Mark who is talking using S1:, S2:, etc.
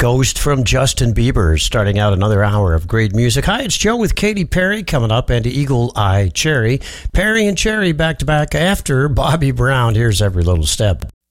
S1: Ghost from Justin Bieber, starting out another hour of great music. Hi, it's Joe with Katy Perry coming up, and Eagle Eye Cherry. Perry and Cherry back to back after Bobby Brown. Here's Every Little Step.